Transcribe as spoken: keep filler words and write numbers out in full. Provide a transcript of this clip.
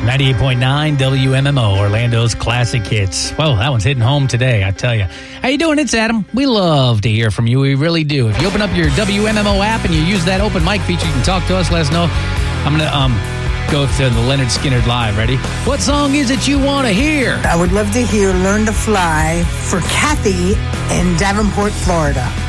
ninety-eight point nine W M M O, Orlando's classic hits. Well, that one's hitting home today, I tell you. How you doing? It's Adam. We love to hear from you. We really do. If you open up your W M M O app and you use that open mic feature, you can talk to us. Let us know. I'm going to um go to the Leonard Skinner Live. Ready? What song is it you want to hear? I would love to hear Learn to Fly for Kathy in Davenport, Florida.